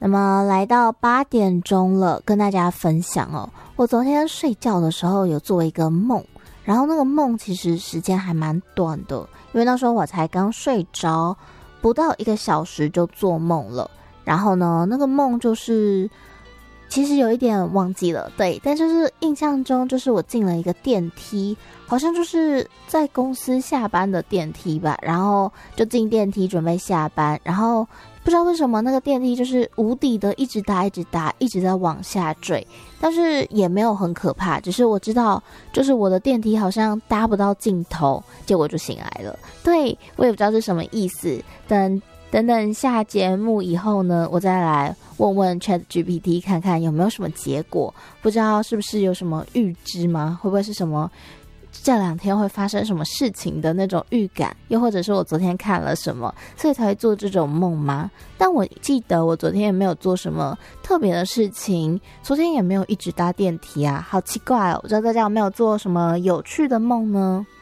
那么来到8点钟了，跟大家分享哦，我昨天睡觉的时候有做一个梦，然后那个梦其实时间还蛮短的，因为那时候我才刚睡着，不到1个小时就做梦了。然后呢，那个梦就是其实有一点忘记了，对，但就是印象中就是我进了一个电梯，好像就是在公司下班的电梯吧，然后就进电梯准备下班，然后不知道为什么那个电梯就是无底的，一直搭一直搭，一直在往下坠，但是也没有很可怕，只是我知道就是我的电梯好像搭不到尽头，结果就醒来了。对，我也不知道是什么意思，等等下节目以后呢，我再来问问 ChatGPT 看看有没有什么结果，不知道是不是有什么预知吗？会不会是什么这2天会发生什么事情的那种预感，又或者是我昨天看了什么所以才会做这种梦吗？但我记得我昨天也没有做什么特别的事情，昨天也没有一直搭电梯啊，好奇怪哦，不知道大家有没有做什么有趣的梦呢？